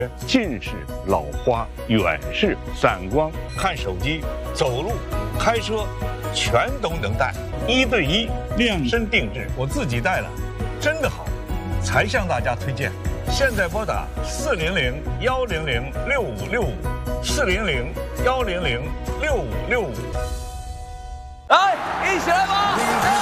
近视、老花、远视、散光， 看手机、走路、开车，全都能戴，1对1量身定制，我自己戴了，真的好，才向大家推荐。现在拨打400-100-6565，400-100-6565。 来，一起来吧！